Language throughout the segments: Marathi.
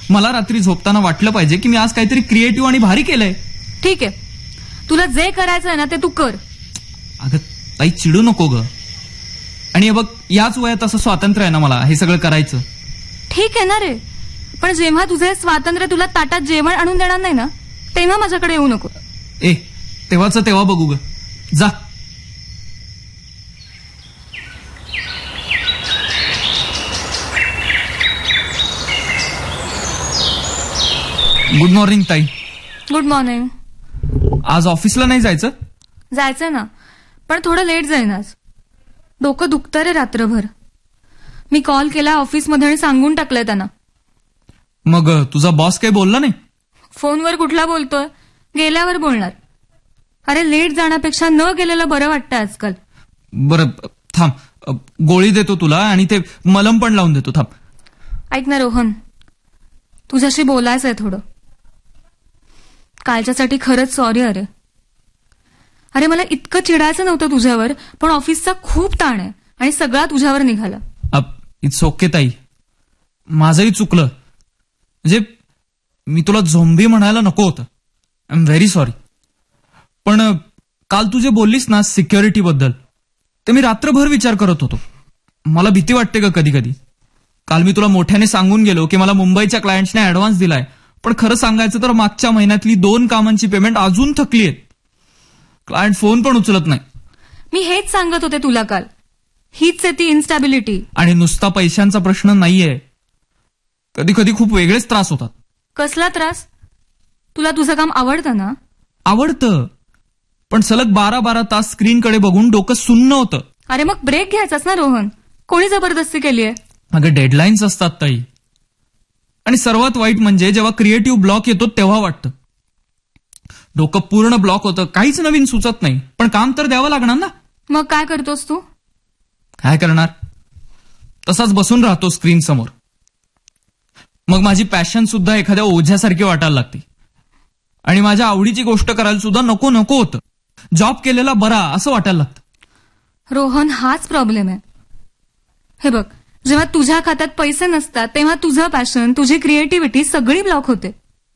मला रात्री झोपताना वाटलं पाहिजे की मी आज काहीतरी क्रिएटिव्ह आणि भारी केलंय. ठीक आहे, तुला जे करायचं आहे ना ते तू कर. अगं ताई चिडू नको ग. आणि बघ याच वयात असं स्वातंत्र्य आहे ना मला हे सगळं करायचं. ठीक आहे ना रे, पण जेव्हा तुझे स्वातंत्र्य तुला ताटात जेवण आणून देणार नाही ना तेव्हा माझ्याकडे येऊ नको. तेव्हाच तेव्हा बघू ग. जा. गुड मॉर्निंग ताई. Good morning. आज ऑफिसला नाही जायचं? जायचं ना, पण थोडं लेट जाईन आज. डोकं दुखतं रे रात्रभर. मी कॉल केला ऑफिसमध्ये आणि सांगून टाकलंय त्यांना. मग तुझा बॉस काही बोलला नाही? फोनवर कुठला बोलतोय, गेल्यावर बोलणार. अरे लेट जाण्यापेक्षा न गेलेलं बरं वाटतं आजकाल. बरं थांब, गोळी देतो तुला आणि ते मलम पण लावून देतो. थांब. ऐक ना रोहन, तुझ्याशी बोलायचंय थोडं. कालच्यासाठी खरंच सॉरी. अरे मला इतकं चिडायचं नव्हतं तुझ्यावर, पण ऑफिसचा खूप ताण आहे आणि सगळा तुझ्यावर निघाला. इट्स ओके ताई, माझंही चुकलं. म्हणजे मी तुला झोंबी म्हणायला नको होतं. I am very sorry. पण काल तू जे बोललीस ना सिक्युरिटी बद्दल, ते मी रात्रभर विचार करत होतो. मला भीती वाटते का कधी कधी. काल मी तुला मोठ्याने सांगून गेलो की मला मुंबईच्या क्लायंट्सने ऍडव्हान्स दिलाय, पण खरं सांगायचं तर मागच्या महिन्यातली 2 कामांची पेमेंट अजून थकली आहेत. क्लायंट फोन पण उचलत नाही. मी हेच सांगत होते तुला काल. हीच आहे ती इन्स्टॅबिलिटी. आणि नुसता पैशांचा प्रश्न नाहीये, कधी कधी खूप वेगळेच त्रास होतात. कसला त्रास? तुला तुझं काम आवडतं ना? आवडतं, पण सलग 12-12 तास स्क्रीनकडे बघून डोकं सुन्न होतं. अरे मग ब्रेक घ्यायचाच ना रोहन. कोणी जबरदस्ती केलीये? अगं डेडलाईन्स असतात ताई. आणि सर्वात वाईट म्हणजे जेव्हा क्रिएटिव्ह ब्लॉक येतो तेव्हा वाटतं. डोकं पूर्ण ब्लॉक होतं, काहीच नवीन सुचत नाही, पण काम तर द्यावं लागणार ना. मग काय करतोस तू? काय करणार, तसाच बसून राहतो स्क्रीन समोर. मग माझी पॅशन सुद्धा एखाद्या ओझ्यासारखी वाटायला लागते आणि माझ्या आवडीची गोष्ट करायला सुद्धा नको नको होतं. जॉब केलेला बरा असं वाटायला लागतं. रोहन, हाच प्रॉब्लेम आहे. हे बघ, जेव्हा तुझ्या खात्यात पैसे नसतात तेव्हा तुझं पॅशन, तुझी क्रिएटिव्हिटी सगळी ब्लॉक होते.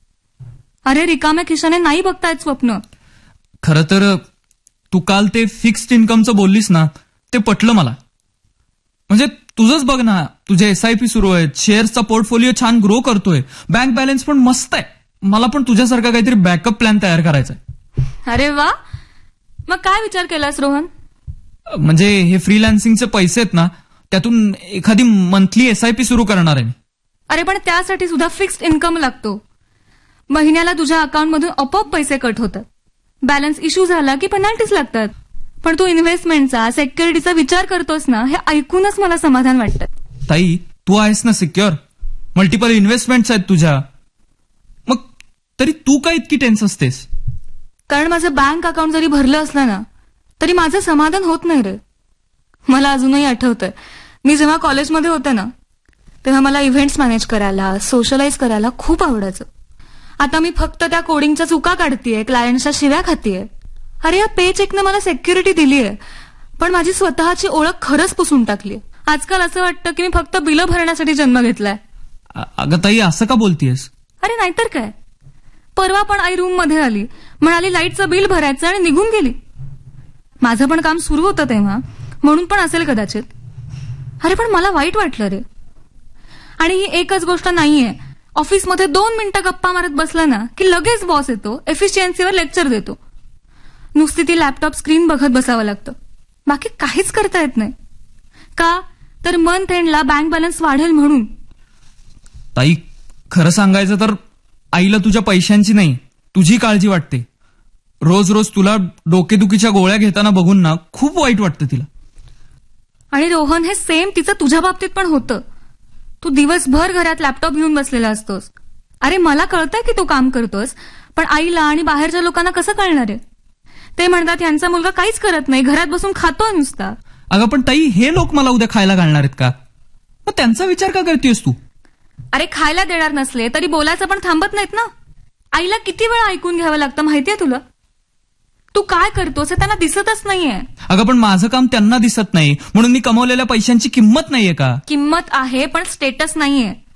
अरे रिकाम्या खिशाने नाही बघतायत स्वप्न. खरं तर तू काल ते फिक्स्ड इन्कमचं बोललीस ना, ते पटलं मला. म्हणजे तुझंच बघ ना, तुझे SIP सुरू आहेत, शेअर्सचा पोर्टफोलिओ छान ग्रो करतोय, बँक बॅलन्स पण मस्त आहे. मला पण तुझ्यासारखा काहीतरी बॅकअप प्लॅन तयार करायचा आहे. अरे वा, मग काय विचार केलास रोहन? म्हणजे हे फ्रीलान्सिंगचे पैसे आहेत ना, त्यातून एखादी मंथली SIP सुरू करणार आहे मी. अरे पण त्यासाठी सुद्धा फिक्स्ड इन्कम लागतो. महिन्याला तुझ्या अकाउंटमधून आपोआप पैसे कट होतात. बॅलन्स इश्यू झाला की पेनल्टीज लागतात. पण तू इन्व्हेस्टमेंटचा, सिक्युरिटीचा विचार करतोस ना, हे ऐकूनच मला समाधान वाटतं. ताई तू आहेस ना सिक्युअर, मल्टिपल इन्व्हेस्टमेंट्स आहेत तुझ्या. मग तरी तू काय इतकी टेन्स असतेस? कारण माझं बँक अकाउंट जरी भरलं असलं ना तरी माझं समाधान होत नाही रे. मला अजूनही आठवतंय, मी जेव्हा कॉलेजमध्ये होते ना तेव्हा मला इव्हेंट्स मॅनेज करायला, सोशलाइज करायला खूप आवडायचं. आता मी फक्त त्या कोडिंगच्या चुका काढतीये, क्लायंटच्या शिव्या खातीये. अरे या पे चेकनं मला सिक्युरिटी दिलीये, पण माझी स्वतःची ओळख खरंच पुसून टाकली. आजकाल असं वाटतं की मी फक्त बिलं भरण्यासाठी जन्म घेतलाय. अगं ताई असं का बोलतीयस? अरे नाहीतर काय. परवा पण आई रूम मध्ये आली, म्हणाली लाईटचं बिल भरायचं आणि निघून गेली. माझं पण काम सुरू होतं तेव्हा, म्हणून पण असेल कदाचित. अरे पण मला वाईट वाटलं रे. आणि ही एकच गोष्ट नाहीये. ऑफिसमध्ये 2 मिनिटं गप्पा मारत बसलं ना की लगेच बॉस येतो, एफिशियन्सीवर लेक्चर देतो. नुसती ती लॅपटॉप स्क्रीन बघत बसावं लागतं, बाकी काहीच करता येत नाही. का तर मंथ एंडला बँक बॅलन्स वाढेल म्हणून. ताई खरं सांगायचं तर आईला तुझ्या पैशांची नाही, तुझी काळजी वाटते. रोज रोज तुला डोकेदुखीच्या गोळ्या घेताना बघून ना खूप वाईट वाटतं तिला. आणि रोहन, हे सेम तिचं तुझ्या बाबतीत पण होतं. तू दिवसभर घरात लॅपटॉप घेऊन बसलेला असतोस. अरे मला कळतंय की तू काम करतोस, पण आईला आणि बाहेरच्या लोकांना कसं कळणार आहे? ते म्हणतात यांचा मुलगा काहीच करत नाही, घरात बसून खातोय नुसता. अगं पण ताई हे लोक मला उद्या खायला घालणार आहेत का? मग त्यांचा विचार का करतेस तू? अरे खायला देणार नसले तरी बोलायचं पण थांबत नाहीत ना. आईला किती वेळा ऐकून घ्यावं लागतं माहितीये तुला? तू काय करतोस हे त्यांना दिसतच नाहीये. अगं पण माझं काम त्यांना दिसत नाही म्हणून मी कमवलेल्या पैशांची किंमत नाहीये का? किंमत आहे पण स्टेटस नाहीये.